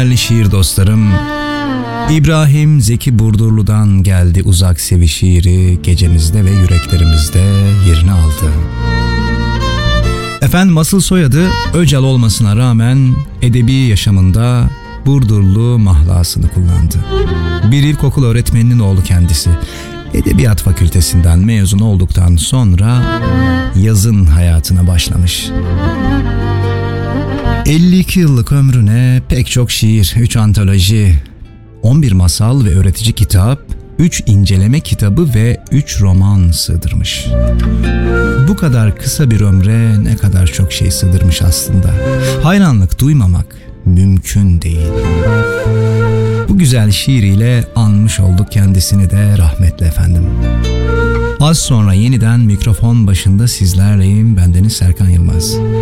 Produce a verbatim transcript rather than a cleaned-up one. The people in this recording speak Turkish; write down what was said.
Değerli şiir dostlarım, İbrahim Zeki Burdurlu'dan geldi uzak sevi şiiri, gecemizde ve yüreklerimizde yerini aldı. Efendim, asıl soyadı Öcal olmasına rağmen edebi yaşamında Burdurlu mahlasını kullandı. Bir ilkokul öğretmeninin oğlu kendisi. Edebiyat fakültesinden mezun olduktan sonra yazın hayatına başlamış. elli iki yıllık ömrüne pek çok şiir, üç antoloji, on bir masal ve öğretici kitap, üç inceleme kitabı ve üç roman sığdırmış. Bu kadar kısa bir ömre ne kadar çok şey sığdırmış aslında. Hayranlık duymamak mümkün değil. Bu güzel şiiriyle anmış olduk kendisini de rahmetle efendim. Az sonra yeniden mikrofon başında sizlerleyim. Bendeniz Serkan Yılmaz.